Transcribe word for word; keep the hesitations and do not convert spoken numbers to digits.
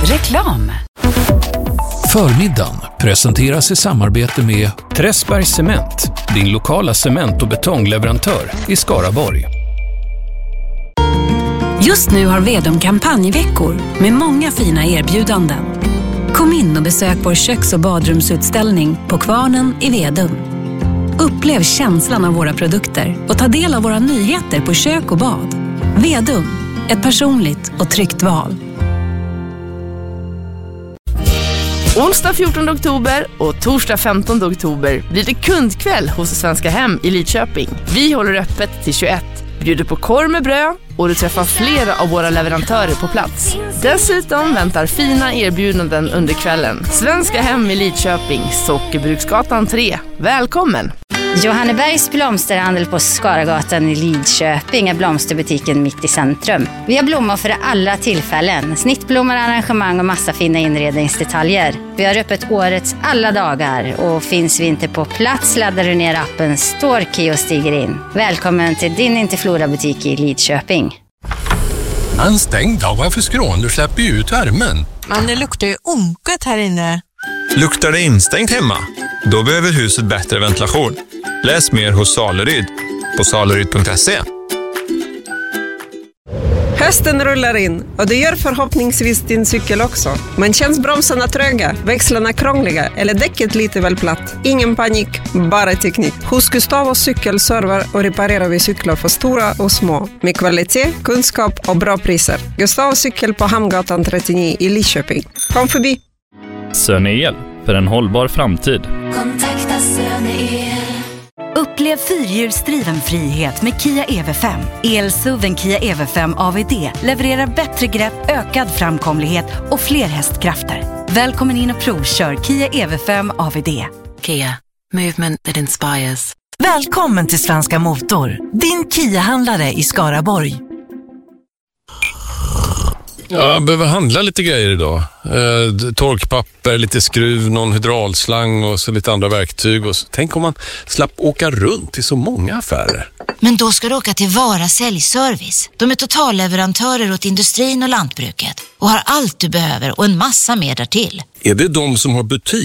Reklam. Förmiddagen presenteras i samarbete med Träsbergs Cement, din lokala cement- och betongleverantör i Skaraborg. Just nu har Vedum kampanjveckor med många fina erbjudanden. Kom in och besök vår köks- och badrumsutställning på Kvarnen i Vedum. Upplev känslan av våra produkter och ta del av våra nyheter på kök och bad. Vedum, ett personligt och tryggt val. Onsdag fjortonde oktober och torsdag femtonde oktober blir det kundkväll hos Svenska Hem i Lidköping. Vi håller öppet till tjugoett, bjuder på korv med bröd och du träffar flera av våra leverantörer på plats. Dessutom väntar fina erbjudanden under kvällen. Svenska Hem i Lidköping, Sockerbruksgatan tre. Välkommen! Johannebergs blomsterhandel på Skaragatan i Lidköping är blomsterbutiken mitt i centrum. Vi har blommor för alla tillfällen, snittblommor, arrangemang och massa fina inredningsdetaljer. Vi har öppet årets alla dagar och finns vi inte på plats laddar du ner appen Storkey och stiger in. Välkommen till din Interflora-butik i Lidköping. En stängd dag, varför skrån? Du släpper ju ut värmen. Men det luktar ju onket här inne. Luktar det instängt hemma? Då behöver huset bättre ventilation. Läs mer hos Saleryd på saleryd punkt se. Hösten rullar in och det gör förhoppningsvis din cykel också. Men känns bromsarna tröga, växlarna krångliga eller däcket lite väl platt? Ingen panik, bara teknik. Hos Gustavos cykelserver och reparerar vi cyklar för stora och små. Med kvalitet, kunskap och bra priser. Gustavos cykel på Hamngatan trettionio i Lidköping. Kom förbi! Söne-el, för en hållbar framtid. Kontakta Söne-el. Upplev fyrhjulsdriven frihet med Kia E V fem. El-S U V:en Kia E V fem A V D levererar bättre grepp, ökad framkomlighet och fler hästkrafter. Välkommen in och provkör Kia E V fem A V D. Kia, movement that inspires. Välkommen till Svenska Motor, din Kia-handlare i Skaraborg. Ja, jag behöver handla lite grejer idag. Eh, torkpapper, lite skruv, någon hydraulslang och så lite andra verktyg. Och så. Tänk om man slapp åka runt till så många affärer. Men då ska du åka till Vara Säljservice. De är totalleverantörer åt industrin och lantbruket och har allt du behöver och en massa mer därtill. Är det de som har butik?